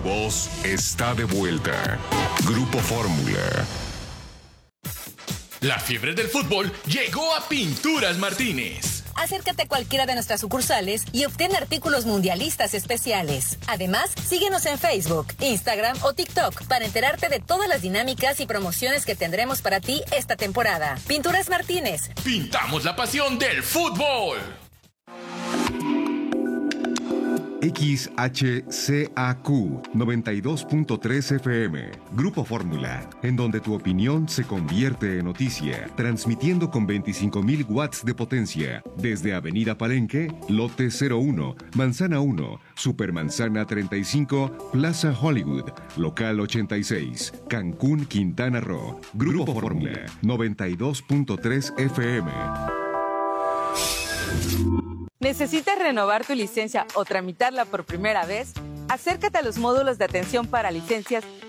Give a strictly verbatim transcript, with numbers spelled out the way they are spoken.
voz está de vuelta. Grupo Fórmula. La fiebre del fútbol llegó a Pinturas Martínez. Acércate a cualquiera de nuestras sucursales y obtén artículos mundialistas especiales. Además, síguenos en Facebook, Instagram o TikTok para enterarte de todas las dinámicas y promociones que tendremos para ti esta temporada. Pinturas Martínez. Pintamos la pasión del fútbol. X H C A Q noventa y dos punto tres F M, Grupo Fórmula, en donde tu opinión se convierte en noticia, transmitiendo con veinticinco mil watts de potencia, desde Avenida Palenque, Lote cero uno, Manzana uno, Supermanzana treinta y cinco, Plaza Hollywood, Local ochenta y seis, Cancún, Quintana Roo. Grupo Fórmula, noventa y dos punto tres F M. ¿Necesitas renovar tu licencia o tramitarla por primera vez? Acércate a los módulos de atención para licencias